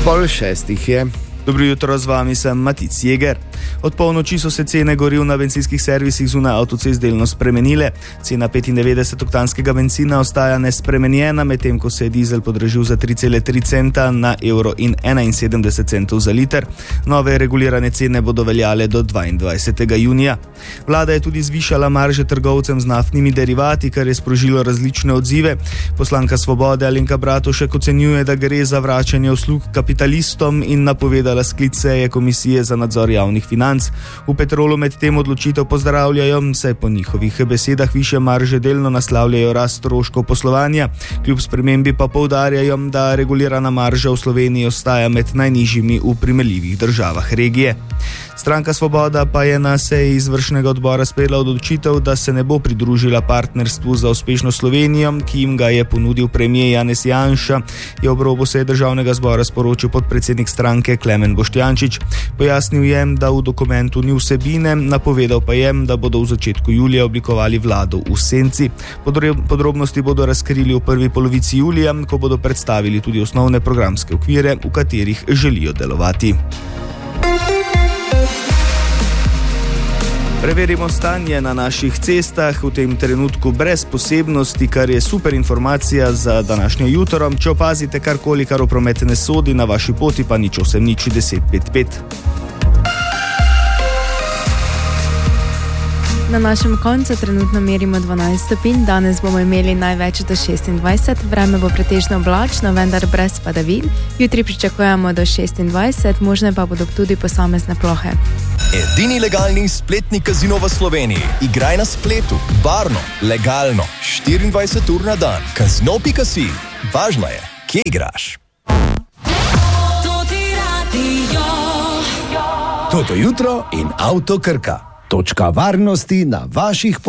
5:30 je. Dobro jutro, z vami sem Matic Jeger. Od polnoči so se cene goriv na bencinskih servisih zunaj avtocest delno spremenile. Cena 95-oktanskega bencina ostaja nespremenjena, medtem ko se je dizel podražil za 3,3 centa na €1,71 za liter. Nove regulirane cene bodo veljale do 22. junija. Vlada je tudi zvišala marže trgovcem z naftnimi derivati, kar je sprožilo različne odzive. Poslanka Svobode Alenka Bratušek ocenjuje, da gre za vračanje uslug kapitalistom in napovedala sklic seje Komisije za nadzor javnih financ. V Petrolu med tem odločitev pozdravljajo, saj po njihovih besedah višje marže delno naslavljajo rast stroškov poslovanja. Kljub spremembi pa poudarjajo, da regulirana marža v Sloveniji ostaja med najnižjimi v primerljivih državah regije. Stranka Svoboda pa je na seji izvršnega odbora sprejela odločitev, da se ne bo pridružila partnerstvu za uspešno Slovenijo, ki jim ga je ponudil premier Janez Janša, je ob robu seje državnega zbora sporočil podpredsednik stranke Klemen Boštjančič. Pojasnil je, da v dokumentu ni vsebine, napovedal pa je, da bodo v začetku julija oblikovali vlado v senci. Podrobnosti bodo razkrili v prvi polovici julija, ko bodo predstavili tudi osnovne programske okvire, v katerih želijo delovati. Preverimo stanje na naših cestah, v tem trenutku brez posebnosti, kar je super informacija za današnje jutro. Če opazite karkoli, kar v promet ne sodi, na vaši poti pa nič 1055. Na našem koncu trenutno merimo 12 stopinj, danes bomo imeli največ do 26, vreme bo pretežno oblačno, vendar brez padavin. Jutri pričakujemo do 26, možne pa bodo tudi posamezne plohe. Edini legalni spletni kazino v Sloveniji. Igraj na spletu, varno, legalno, 24 ur na dan. Kazino.si. Važno je, kje igraš. Toto jutro in Avto Krka. Točka varnosti na vaših